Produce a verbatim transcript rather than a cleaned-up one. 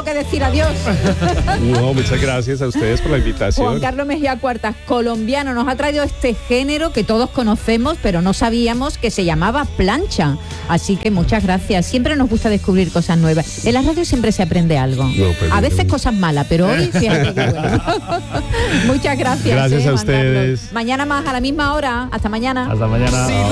que decir adiós. No, muchas gracias a ustedes por la invitación. Juan Carlos Mejía Cuartas, colombiano, nos ha traído este género que todos conocemos, pero no sabíamos que se llamaba plancha. Así que muchas gracias. Siempre nos gusta descubrir cosas nuevas. En la radio siempre se aprende algo. No, pues, a veces no. cosas malas, pero hoy fíjate que bueno. Muchas gracias. Gracias eh, a Juan Carlos. ustedes. Mañana más a la misma hora. Hasta mañana. Hasta mañana.